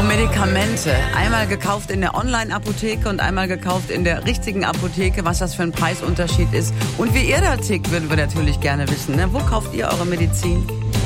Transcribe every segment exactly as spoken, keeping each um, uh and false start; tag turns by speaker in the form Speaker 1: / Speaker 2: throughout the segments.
Speaker 1: Um Medikamente. Einmal gekauft in der Online-Apotheke und einmal gekauft in der richtigen Apotheke, was das für ein Preisunterschied ist. Und wie ihr da tickt, würden wir natürlich gerne wissen. Ne? Wo kauft ihr eure Medizin?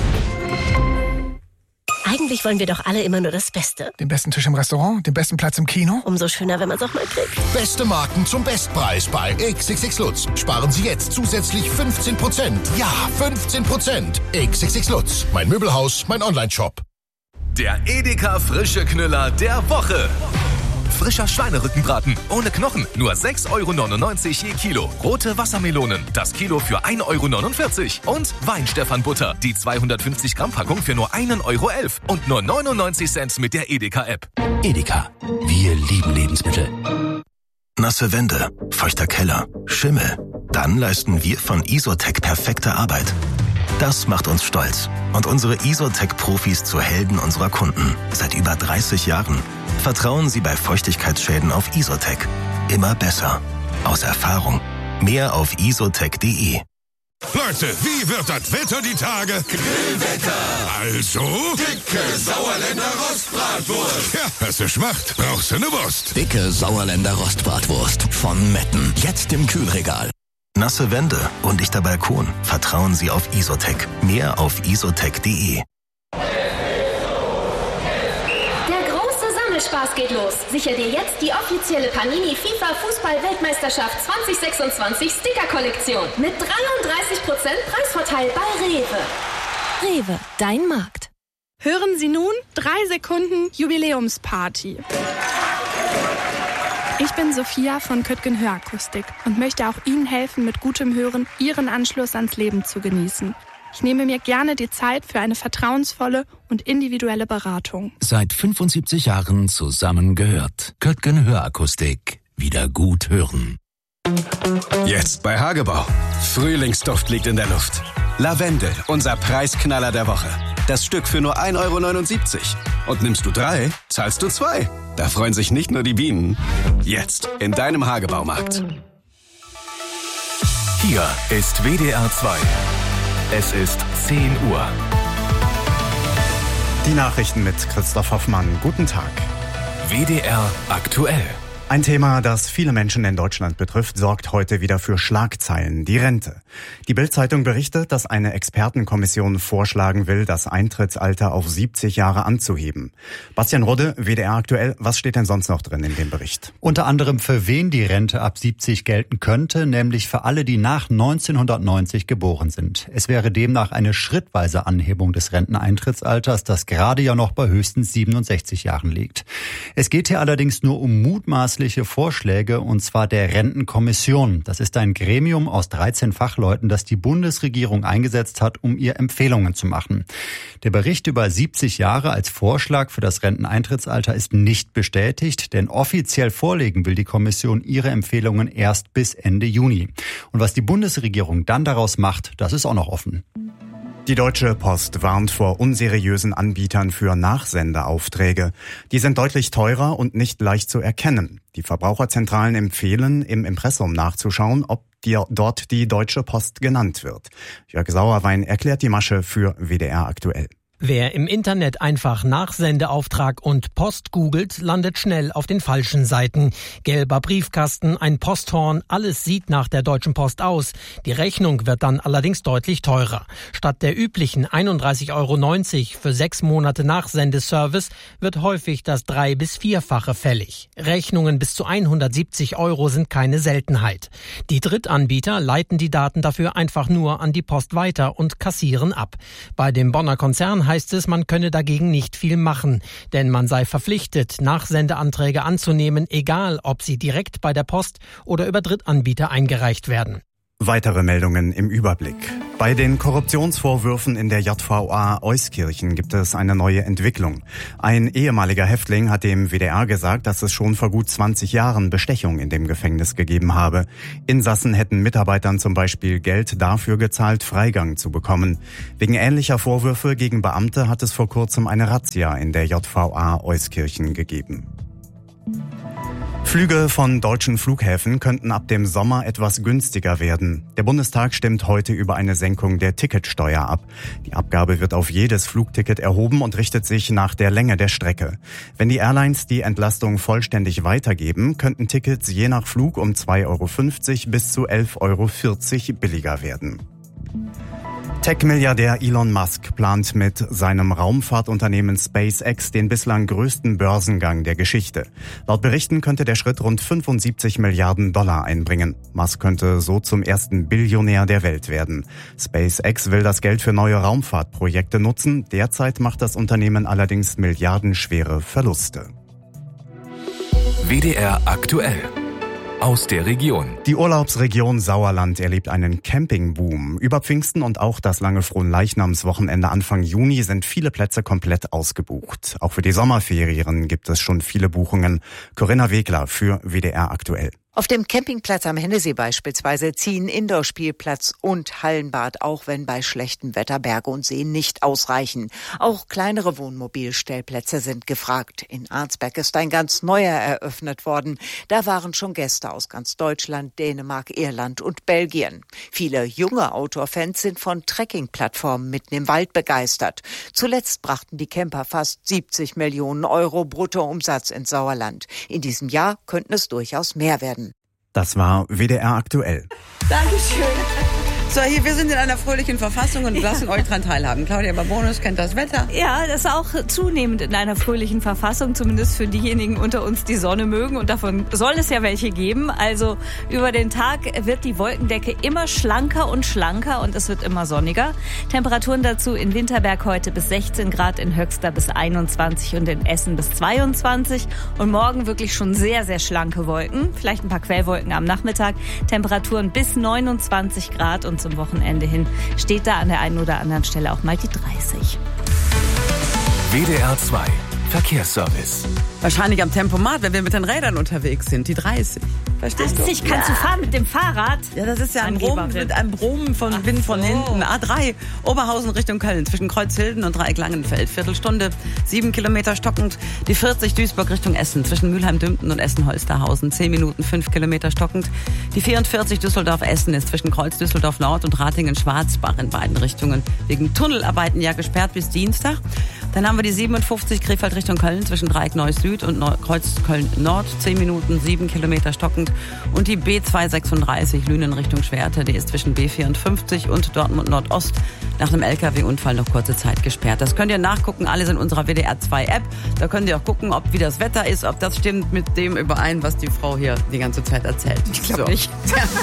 Speaker 2: Eigentlich wollen wir doch alle immer nur das Beste.
Speaker 3: Den besten Tisch im Restaurant, den besten Platz im Kino.
Speaker 2: Umso schöner, wenn man es auch mal kriegt.
Speaker 4: Beste Marken zum Bestpreis bei X X X Lutz. Sparen Sie jetzt zusätzlich fünfzehn Prozent. Ja, fünfzehn Prozent. X X X Lutz. Mein Möbelhaus, mein Online-Shop.
Speaker 5: Der Edeka Frische Knüller der Woche. Frischer Schweinerückenbraten ohne Knochen, nur sechs Euro neunundneunzig je Kilo. Rote Wassermelonen, das Kilo für ein Euro neunundvierzig. Und Weinstefan-Butter, die zweihundertfünfzig Gramm Packung für nur ein Euro elf. Und nur neunundneunzig Cent mit der Edeka-App.
Speaker 6: Edeka, wir lieben Lebensmittel.
Speaker 7: Nasse Wände, feuchter Keller, Schimmel. Dann leisten wir von Isotec perfekte Arbeit. Das macht uns stolz und unsere Isotec-Profis zu Helden unserer Kunden. Seit über dreißig Jahren. Vertrauen Sie bei Feuchtigkeitsschäden auf Isotec. Immer besser. Aus Erfahrung. Mehr auf isotec punkt de.
Speaker 8: Leute, wie wird das Wetter die Tage?
Speaker 9: Grillwetter!
Speaker 8: Also?
Speaker 9: Dicke Sauerländer Rostbratwurst!
Speaker 8: Ja, hast du Schmacht, brauchst du eine Wurst.
Speaker 6: Dicke Sauerländer Rostbratwurst von Metten. Jetzt im Kühlregal.
Speaker 7: Nasse Wände, undichter Balkon. Vertrauen Sie auf Isotec. Mehr auf isotec punkt de.
Speaker 10: Spaß geht los. Sicher dir jetzt die offizielle Panini FIFA Fußball-Weltmeisterschaft zwanzig sechsundzwanzig Sticker-Kollektion mit dreiunddreißig Prozent Preisvorteil bei Rewe.
Speaker 11: Rewe, dein Markt.
Speaker 12: Hören Sie nun drei Sekunden Jubiläumsparty. Ich bin Sophia von Köttgen Hörakustik und möchte auch Ihnen helfen, mit gutem Hören Ihren Anschluss ans Leben zu genießen. Ich nehme mir gerne die Zeit für eine vertrauensvolle und individuelle Beratung.
Speaker 6: Seit fünfundsiebzig Jahren zusammengehört. Köttgen Hörakustik. Wieder gut hören.
Speaker 13: Jetzt bei Hagebau. Frühlingsduft liegt in der Luft. Lavendel, unser Preisknaller der Woche. Das Stück für nur ein Euro neunundsiebzig. Und nimmst du drei, zahlst du zwei. Da freuen sich nicht nur die Bienen. Jetzt in deinem Hagebaumarkt.
Speaker 5: Hier ist W D R zwei. Es ist zehn Uhr.
Speaker 14: Die Nachrichten mit Christoph Hoffmann. Guten Tag.
Speaker 5: W D R aktuell.
Speaker 14: Ein Thema, das viele Menschen in Deutschland betrifft, sorgt heute wieder für Schlagzeilen. Die Rente. Die Bild-Zeitung berichtet, dass eine Expertenkommission vorschlagen will, das Eintrittsalter auf siebzig Jahre anzuheben. Bastian Rodde, W D R aktuell. Was steht denn sonst noch drin in dem Bericht?
Speaker 15: Unter anderem, für wen die Rente ab siebzig gelten könnte, nämlich für alle, die nach neunzehnhundertneunzig geboren sind. Es wäre demnach eine schrittweise Anhebung des Renteneintrittsalters, das gerade ja noch bei höchstens siebenundsechzig Jahren liegt. Es geht hier allerdings nur um mutmaßliche Vorschläge, und zwar der Rentenkommission. Das ist ein Gremium aus dreizehn Fachleuten, das die Bundesregierung eingesetzt hat, um ihr Empfehlungen zu machen. Der Bericht über siebzig Jahre als Vorschlag für das Renteneintrittsalter ist nicht bestätigt, denn offiziell vorlegen will die Kommission ihre Empfehlungen erst bis Ende Juni. Und was die Bundesregierung dann daraus macht, das ist auch noch offen.
Speaker 14: Die Deutsche Post warnt vor unseriösen Anbietern für Nachsendeaufträge. Die sind deutlich teurer und nicht leicht zu erkennen. Die Verbraucherzentralen empfehlen, im Impressum nachzuschauen, ob dir dort die Deutsche Post genannt wird. Jörg Sauerwein erklärt die Masche für W D R aktuell.
Speaker 16: Wer im Internet einfach Nachsendeauftrag und Post googelt, landet schnell auf den falschen Seiten. Gelber Briefkasten, ein Posthorn, alles sieht nach der Deutschen Post aus. Die Rechnung wird dann allerdings deutlich teurer. Statt der üblichen einunddreißig Euro neunzig für sechs Monate Nachsendeservice wird häufig das drei- bis vierfache fällig. Rechnungen bis zu hundertsiebzig Euro sind keine Seltenheit. Die Drittanbieter leiten die Daten dafür einfach nur an die Post weiter und kassieren ab. Bei dem Bonner Konzern heißt es, man könne dagegen nicht viel machen, denn man sei verpflichtet, Nachsendeanträge anzunehmen, egal ob sie direkt bei der Post oder über Drittanbieter eingereicht werden.
Speaker 14: Weitere Meldungen im Überblick. Bei den Korruptionsvorwürfen in der J V A Euskirchen gibt es eine neue Entwicklung. Ein ehemaliger Häftling hat dem W D R gesagt, dass es schon vor gut zwanzig Jahren Bestechung in dem Gefängnis gegeben habe. Insassen hätten Mitarbeitern zum Beispiel Geld dafür gezahlt, Freigang zu bekommen. Wegen ähnlicher Vorwürfe gegen Beamte hat es vor kurzem eine Razzia in der J V A Euskirchen gegeben. Flüge von deutschen Flughäfen könnten ab dem Sommer etwas günstiger werden. Der Bundestag stimmt heute über eine Senkung der Ticketsteuer ab. Die Abgabe wird auf jedes Flugticket erhoben und richtet sich nach der Länge der Strecke. Wenn die Airlines die Entlastung vollständig weitergeben, könnten Tickets je nach Flug um zwei Euro fünfzig bis zu elf Euro vierzig billiger werden. Tech-Milliardär Elon Musk plant mit seinem Raumfahrtunternehmen SpaceX den bislang größten Börsengang der Geschichte. Laut Berichten könnte der Schritt rund fünfundsiebzig Milliarden Dollar einbringen. Musk könnte so zum ersten Billionär der Welt werden. SpaceX will das Geld für neue Raumfahrtprojekte nutzen. Derzeit macht das Unternehmen allerdings milliardenschwere Verluste.
Speaker 5: W D R aktuell. Aus der Region.
Speaker 14: Die Urlaubsregion Sauerland erlebt einen Campingboom. Über Pfingsten und auch das lange Fronleichnamswochenende Anfang Juni sind viele Plätze komplett ausgebucht. Auch für die Sommerferien gibt es schon viele Buchungen. Corinna Wegler für W D R aktuell.
Speaker 17: Auf dem Campingplatz am Hennesee beispielsweise ziehen Indoor-Spielplatz und Hallenbad, auch wenn bei schlechtem Wetter Berge und Seen nicht ausreichen. Auch kleinere Wohnmobilstellplätze sind gefragt. In Arnsberg ist ein ganz neuer eröffnet worden. Da waren schon Gäste aus ganz Deutschland, Dänemark, Irland und Belgien. Viele junge Outdoor-Fans sind von Trekkingplattformen mitten im Wald begeistert. Zuletzt brachten die Camper fast siebzig Millionen Euro Bruttoumsatz ins Sauerland. In diesem Jahr könnten es durchaus mehr werden.
Speaker 14: Das war W D R aktuell.
Speaker 1: Dankeschön. So, hier, wir sind in einer fröhlichen Verfassung und lassen euch daran teilhaben. Claudia Babonus kennt das Wetter.
Speaker 18: Ja, das ist auch zunehmend in einer fröhlichen Verfassung, zumindest für diejenigen unter uns, die Sonne mögen. Und davon soll es ja welche geben. Also über den Tag wird die Wolkendecke immer schlanker und schlanker und es wird immer sonniger. Temperaturen dazu in Winterberg heute bis sechzehn Grad, in Höxter bis einundzwanzig und in Essen bis zweiundzwanzig. Und morgen wirklich schon sehr, sehr schlanke Wolken. Vielleicht ein paar Quellwolken am Nachmittag. Temperaturen bis neunundzwanzig Grad und zum Wochenende hin steht da an der einen oder anderen Stelle auch mal die dreißig.
Speaker 5: W D R zwei Verkehrsservice.
Speaker 1: Wahrscheinlich am Tempomat, wenn wir mit den Rädern unterwegs sind, die dreißig. Verstehst
Speaker 18: dreißig
Speaker 1: du?
Speaker 18: kannst
Speaker 1: ja.
Speaker 18: du fahren mit dem Fahrrad?
Speaker 1: Ja, das ist ja ein Brummen, mit einem Brummen von Ach Wind von so. hinten. A drei, Oberhausen Richtung Köln, zwischen Kreuzhilden und Dreieck Langenfeld. Viertelstunde, sieben Kilometer stockend. Die vierzig Duisburg Richtung Essen, zwischen Mülheim-Dümpten und Essen-Holsterhausen. Zehn Minuten, fünf Kilometer stockend. Die vierundvierzig Düsseldorf-Essen ist zwischen Kreuz Düsseldorf Nord und Ratingen-Schwarzbach in beiden Richtungen. Wegen Tunnelarbeiten ja gesperrt bis Dienstag. Dann haben wir die siebenundfünfzig Krefeld Richtung Köln, zwischen Dreieck Neuss Süd und Neu- Kreuz Köln Nord. Zehn Minuten, sieben Kilometer stockend. Und die B zweihundertsechsunddreißig Lünen Richtung Schwerte, die ist zwischen B vierundfünfzig und Dortmund Nordost nach einem L K W-Unfall noch kurze Zeit gesperrt. Das könnt ihr nachgucken, alles in unserer W D R zwei App. Da könnt ihr auch gucken, ob wie das Wetter ist, ob das stimmt mit dem überein, was die Frau hier die ganze Zeit erzählt.
Speaker 18: Ich glaube
Speaker 1: so.
Speaker 18: nicht.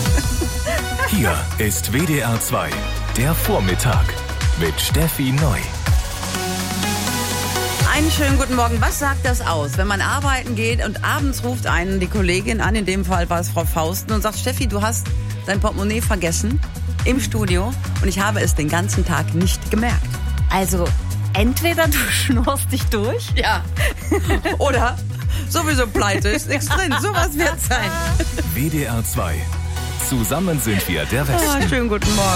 Speaker 5: Hier ist W D R zwei, der Vormittag mit Steffi Neu.
Speaker 1: Einen schönen guten Morgen. Was sagt das aus, wenn man arbeiten geht und abends ruft einen die Kollegin an, in dem Fall war es Frau Fausten, und sagt, Steffi, du hast dein Portemonnaie vergessen im Studio und ich habe es den ganzen Tag nicht gemerkt.
Speaker 18: Also entweder du schnurst dich durch.
Speaker 1: Ja. Oder sowieso pleite, ist nichts drin. Sowas wird sein.
Speaker 5: W D R zwei. Zusammen sind wir der Westen.
Speaker 1: Oh, schönen guten Morgen.